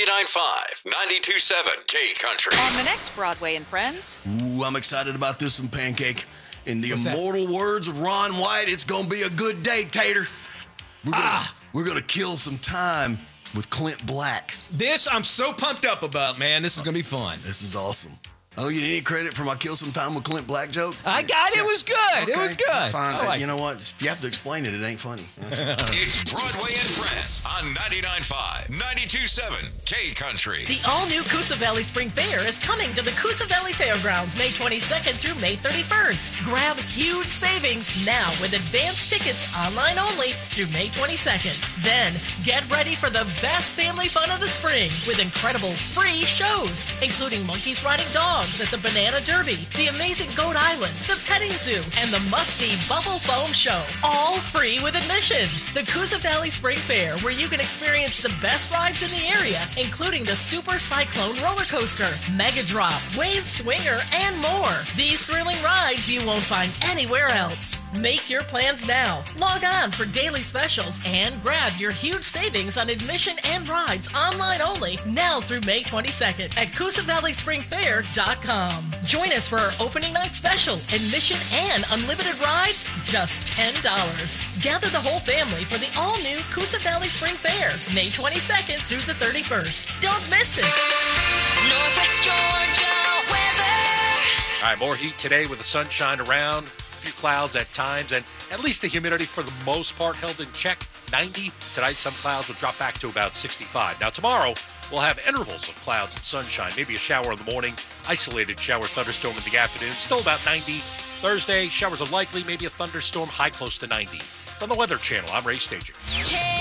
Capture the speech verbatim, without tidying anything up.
ninety-nine point five, ninety-two point seven K Country. On the next Broadway and Friends. Ooh, I'm excited about this one, Pancake. In the What's immortal that? words of Ron White, it's going to be a good day, Tater. We're gonna, ah. we're gonna kill some time with Clint Black. This I'm so pumped up about, man. This is going to be fun. This is awesome. Oh, you need any credit for my kill some time with Clint Black joke? I got it. It was good. Okay. It was good. Fine. Like you know what? If you have to explain it, it ain't funny. It's Broadway and Friends on ninety-nine point five, ninety-two point seven K Country. The all-new Coosa Valley Spring Fair is coming to the Coosa Valley Fairgrounds May twenty-second through May thirty-first. Grab huge savings now with advance tickets online only through May twenty-second. Then get ready for the best family fun of the spring with incredible free shows, including monkeys riding dogs at the Banana Derby, the amazing Goat Island, the Petting Zoo, and the must-see Bubble Foam Show. All free with admission. The Coosa Valley Spring Fair, where you can experience the best rides in the area, including the Super Cyclone roller coaster, Mega Drop, Wave Swinger, and more. These thrilling rides you won't find anywhere else. Make your plans now. Log on for daily specials and grab your huge savings on admission and rides online only now through May twenty-second at Coosa Valley Spring Fair dot com. Join us for our opening night special. Admission and unlimited rides, just ten dollars. Gather the whole family for the all-new Coosa Valley Spring Fair, May twenty-second through the thirty-first. Don't miss it. Northwest Georgia weather. All right, more heat today with the sunshine around. A few clouds at times, and at least the humidity for the most part held in check. ninety. Tonight, some clouds will drop back to about sixty-five. Now, tomorrow, we'll have intervals of clouds and sunshine. Maybe a shower in the morning, isolated shower, thunderstorm in the afternoon. Still about ninety. Thursday, showers are likely, maybe a thunderstorm, high close to ninety. From the Weather Channel, I'm Ray Staging. K